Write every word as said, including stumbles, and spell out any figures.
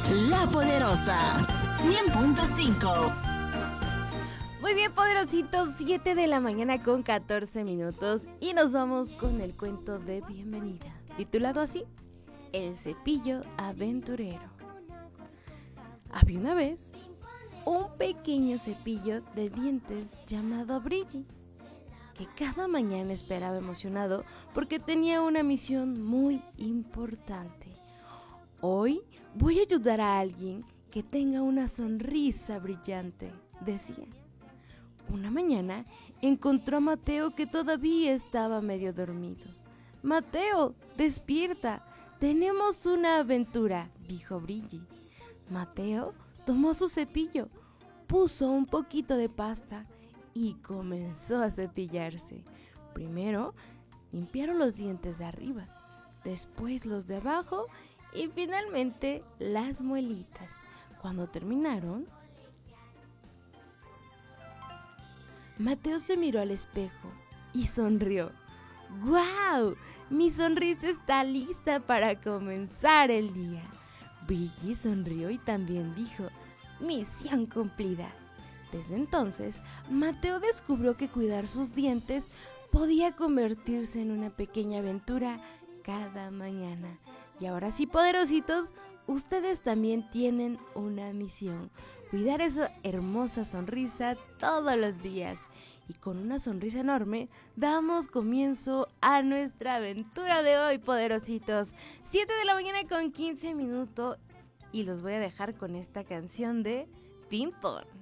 La Poderosa cien punto cinco. Muy bien, poderositos, siete de la mañana con catorce minutos y nos vamos con el cuento de bienvenida, titulado así, El cepillo aventurero. Había una vez un pequeño cepillo de dientes llamado Brilli, que cada mañana esperaba emocionado porque tenía una misión muy importante. Hoy voy a ayudar a alguien que tenga una sonrisa brillante, decía. Una mañana encontró a Mateo, que todavía estaba medio dormido. Mateo, despierta, tenemos una aventura, dijo Brilli. Mateo tomó su cepillo, puso un poquito de pasta y comenzó a cepillarse. Primero limpiaron los dientes de arriba, después los de abajo y finalmente las muelitas. Cuando terminaron, Mateo se miró al espejo y sonrió. ¡Guau! Mi sonrisa está lista para comenzar el día. Brilli sonrió y también dijo, misión cumplida. Desde entonces, Mateo descubrió que cuidar sus dientes podía convertirse en una pequeña aventura cada mañana. Y ahora sí, poderositos, ustedes también tienen una misión. Cuidar esa hermosa sonrisa todos los días. Y con una sonrisa enorme, damos comienzo a nuestra aventura de hoy, poderositos. siete de la mañana con quince minutos. Y los voy a dejar con esta canción de Ping Pong.